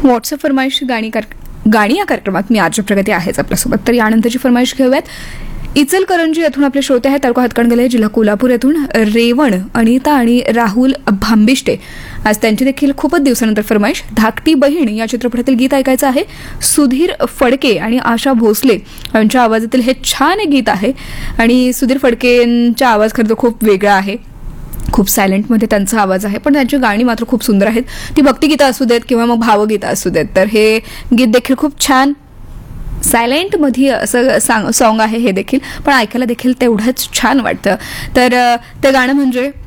WhatsApp फरमाईश गाणी या कार्यक्रमात मी आर्ज प्रगती आहेच आपल्यासोबत. तर यानंतरची फरमाईश घेऊयात. इचलकरंजी येथून आपले श्रोते आहेत तालुका हातकणंगले जिल्हा कोल्हापूर येथून रेवण अनिता आणि राहुल भांबिष्टे. आज त्यांची देखील खूपच दिवसानंतर फरमाईश. धाकटी बहीण या चित्रपटातील गीत ऐकायचं आहे. सुधीर फडके आणि आशा भोसले यांच्या आवाजातील हे छान गीत आहे. आणि सुधीर फडकेंचा आवाज खरं तर खूप वेगळा आहे, खूप सायलेंटमध्ये त्यांचा आवाज आहे, पण त्यांची गाणी मात्र खूप सुंदर आहेत. ती भक्तिगीतं असू देत किंवा मग भावगीतं असू देत. तर हे गीत देखील खूप छान सायलेंटमध्ये असं सॉन्ग आहे हे देखील, पण ऐकायला देखील तेवढंच छान वाटतं. तर ते गाणं म्हणजे